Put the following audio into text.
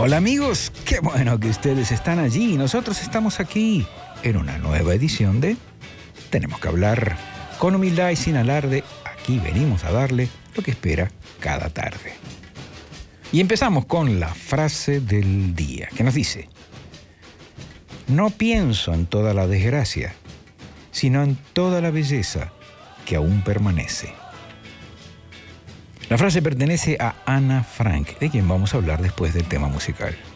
Hola amigos, qué bueno que ustedes están allí y nosotros estamos aquí en una nueva edición de Tenemos que hablar. Con humildad y sin alarde, aquí venimos a darle lo que espera cada tarde. Y empezamos con la frase del día, que nos dice: no pienso en toda la desgracia, sino en toda la belleza que aún permanece. La frase pertenece a Ana Frank, de quien vamos a hablar después del tema musical.